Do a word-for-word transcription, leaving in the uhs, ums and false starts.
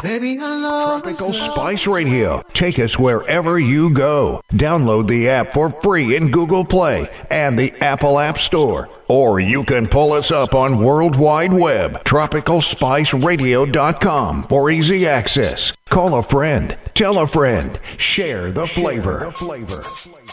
Baby, I love Tropical Spice Radio. Take us wherever you go. Download the app for free in Google Play and the Apple App Store. Or you can pull us up on World Wide Web, tropical spice radio dot com for easy access. Call a friend. Tell a friend. Share the flavor. Share the flavor.